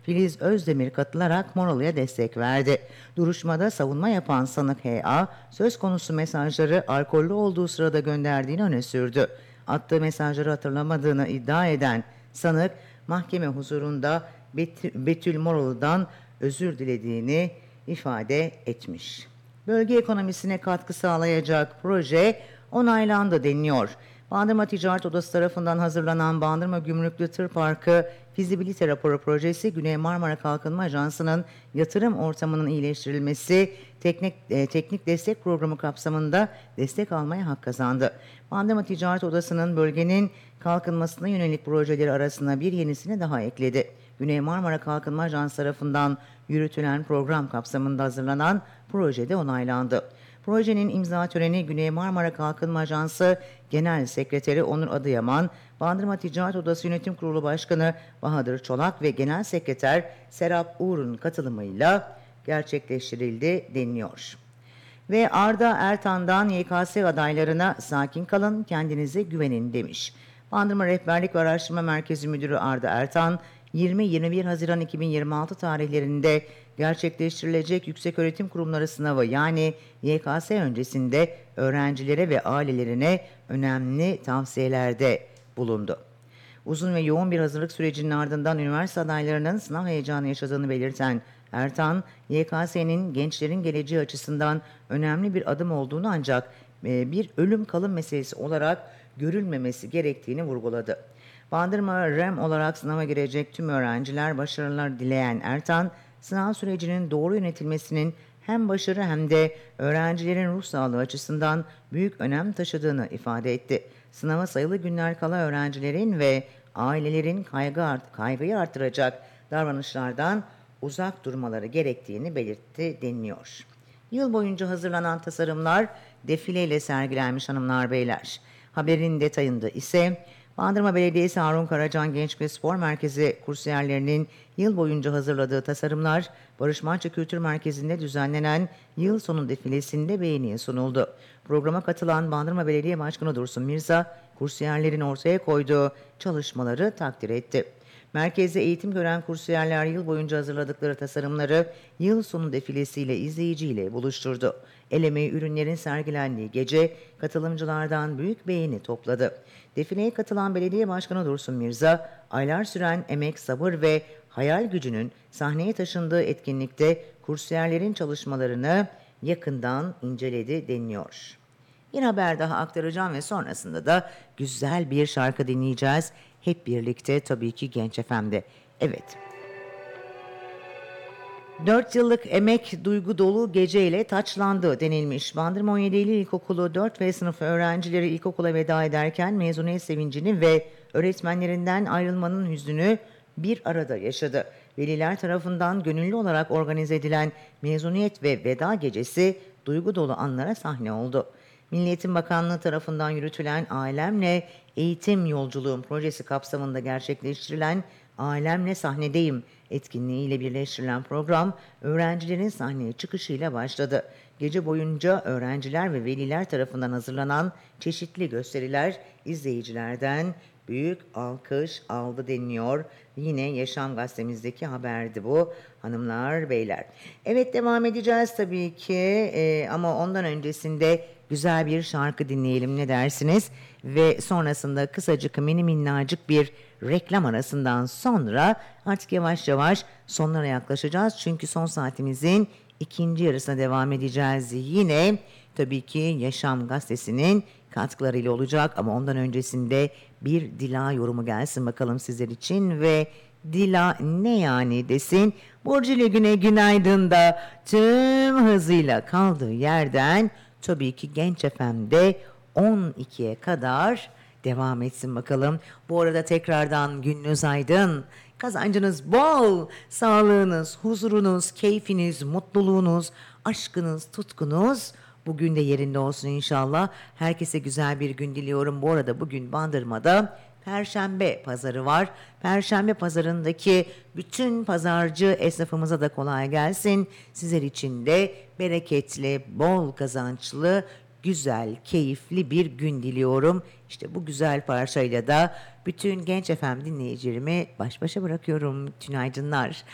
Filiz Özdemir katılarak Moralı'ya destek verdi. Duruşmada savunma yapan sanık H.A. söz konusu mesajları alkollü olduğu sırada gönderdiğini öne sürdü. Attığı mesajları hatırlamadığını iddia eden sanık mahkeme huzurunda Betül Moralı'dan özür dilediğini ifade etmiş. Bölge ekonomisine katkı sağlayacak proje onaylandı deniliyor. Bandırma Ticaret Odası tarafından hazırlanan Bandırma Gümrüklü Tır Parkı Fizibilite Raporu projesi Güney Marmara Kalkınma Ajansı'nın yatırım ortamının iyileştirilmesi, teknik destek programı kapsamında destek almaya hak kazandı. Bandırma Ticaret Odası'nın bölgenin kalkınmasına yönelik projeleri arasına bir yenisini daha ekledi. Güney Marmara Kalkınma Ajansı tarafından yürütülen program kapsamında hazırlanan projede onaylandı. Projenin imza töreni Güney Marmara Kalkınma Ajansı Genel Sekreteri Onur Adıyaman, Bandırma Ticaret Odası Yönetim Kurulu Başkanı Bahadır Çolak ve Genel Sekreter Serap Uğur'un katılımıyla gerçekleştirildi deniliyor. Ve Arda Ertan'dan YKS adaylarına sakin kalın, kendinize güvenin demiş. Bandırma Rehberlik ve Araştırma Merkezi Müdürü Arda Ertan, 20-21 Haziran 2026 tarihlerinde gerçekleştirilecek yükseköğretim kurumları sınavı yani YKS öncesinde öğrencilere ve ailelerine önemli tavsiyelerde bulundu. Uzun ve yoğun bir hazırlık sürecinin ardından üniversite adaylarının sınav heyecanı yaşadığını belirten Ertan, YKS'nin gençlerin geleceği açısından önemli bir adım olduğunu ancak bir ölüm kalım meselesi olarak görülmemesi gerektiğini vurguladı. Bandırma REM olarak sınava girecek tüm öğrenciler başarılar dileyen Ertan, sınav sürecinin doğru yönetilmesinin hem başarı hem de öğrencilerin ruh sağlığı açısından büyük önem taşıdığını ifade etti. Sınava sayılı günler kala öğrencilerin ve ailelerin kaygıyı artıracak davranışlardan uzak durmaları gerektiğini belirtti deniliyor. Yıl boyunca hazırlanan tasarımlar defileyle sergilenmiş hanımlar beyler. Haberin detayında ise Bandırma Belediyesi Harun Karacan Genç ve Spor Merkezi kursiyerlerinin yıl boyunca hazırladığı tasarımlar Barış Manço Kültür Merkezi'nde düzenlenen yıl sonu defilesinde beğeniye sunuldu. Programa katılan Bandırma Belediye Başkanı Dursun Mirza, kursiyerlerin ortaya koyduğu çalışmaları takdir etti. Merkezde eğitim gören kursiyerler yıl boyunca hazırladıkları tasarımları yıl sonu defilesiyle izleyiciyle buluşturdu. El emeği ürünlerin sergilendiği gece katılımcılardan büyük beğeni topladı. Defileye katılan Belediye Başkanı Dursun Mirza, aylar süren emek, sabır ve hayal gücünün sahneye taşındığı etkinlikte kursiyerlerin çalışmalarını yakından inceledi deniliyor. Bir haber daha aktaracağım ve sonrasında da güzel bir şarkı dinleyeceğiz. Hep birlikte tabii ki Genç FM'de. Evet. 4 yıllık emek duygu dolu geceyle taçlandı denilmiş. Bandırma 17 Eylül İlkokulu 4 ve sınıfı öğrencileri ilkokula veda ederken mezuniyet sevincini ve öğretmenlerinden ayrılmanın hüznünü bir arada yaşadı. Veliler tarafından gönüllü olarak organize edilen mezuniyet ve veda gecesi duygu dolu anlara sahne oldu. Milli Eğitim Bakanlığı tarafından yürütülen Ailemle Eğitim Yolculuğum projesi kapsamında gerçekleştirilen Ailemle Sahnedeyim etkinliğiyle birleştirilen program öğrencilerin sahneye çıkışıyla başladı. Gece boyunca öğrenciler ve veliler tarafından hazırlanan çeşitli gösteriler izleyicilerden büyük alkış aldı deniliyor. Yine Yaşam Gazetemizdeki haberdi bu hanımlar beyler. Evet, devam edeceğiz tabii ki ama ondan öncesinde güzel bir şarkı dinleyelim, ne dersiniz? Ve sonrasında kısacık mini minnacık bir reklam arasından sonra artık yavaş yavaş sonlara yaklaşacağız. Çünkü son saatimizin ikinci yarısına devam edeceğiz. Yine tabii ki Yaşam Gazetesi'nin katkılarıyla olacak ama ondan öncesinde bir Dila yorumu gelsin bakalım sizler için ve Dila ne yani desin. Burcu ile Güne günaydın da tüm hızıyla kaldığı yerden tabii ki Genç FM'de 12'ye kadar devam etsin bakalım. Bu arada tekrardan gününüz aydın, kazancınız bol, sağlığınız, huzurunuz, keyfiniz, mutluluğunuz, aşkınız, tutkunuz bugün de yerinde olsun inşallah. Herkese güzel bir gün diliyorum. Bu arada bugün Bandırma'da Perşembe pazarı var. Perşembe pazarındaki bütün pazarcı esnafımıza da kolay gelsin. Sizler için de bereketli, bol kazançlı, güzel, keyifli bir gün diliyorum. İşte bu güzel parçayla da bütün Genç FM dinleyicilerimi baş başa bırakıyorum. Tünaydınlar.